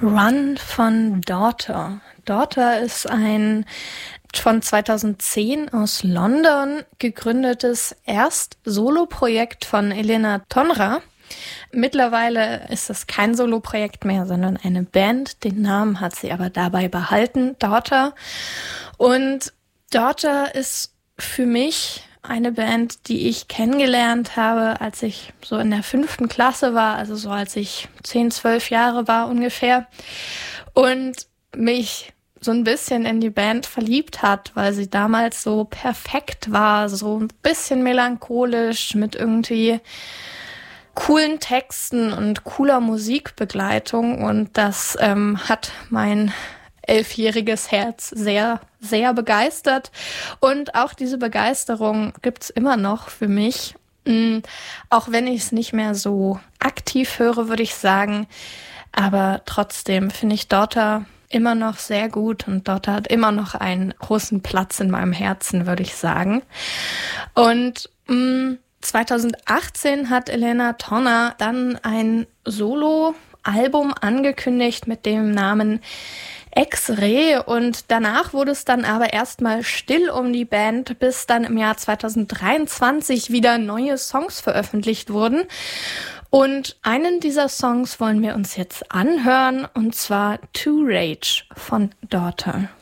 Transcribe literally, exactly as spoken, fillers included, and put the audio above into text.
Run von Daughter. Daughter ist ein von zweitausendzehn aus London gegründetes Erst-Solo-Projekt von Elena Tonra. Mittlerweile ist es kein Solo-Projekt mehr, sondern eine Band. Den Namen hat sie aber dabei behalten, Daughter. Und Daughter ist für mich eine Band, die ich kennengelernt habe, als ich so in der fünften Klasse war, also so als ich zehn, zwölf Jahre war ungefähr. Und mich so ein bisschen in die Band verliebt hat, weil sie damals so perfekt war, so ein bisschen melancholisch mit irgendwie coolen Texten und cooler Musikbegleitung. Und das ähm, hat mein elfjähriges Herz sehr, sehr begeistert. Und auch diese Begeisterung gibt's immer noch für mich. Mhm. Auch wenn ich es nicht mehr so aktiv höre, würde ich sagen. Aber trotzdem finde ich Daughter immer noch sehr gut und Daughter hat immer noch einen großen Platz in meinem Herzen, würde ich sagen. Und mh, zweitausendachtzehn hat Elena Tonra dann ein Solo-Album angekündigt mit dem Namen X-Ray und danach wurde es dann aber erstmal still um die Band, bis dann im Jahr zweitausenddreiundzwanzig wieder neue Songs veröffentlicht wurden. Und einen dieser Songs wollen wir uns jetzt anhören, und zwar To Rage von Daughter.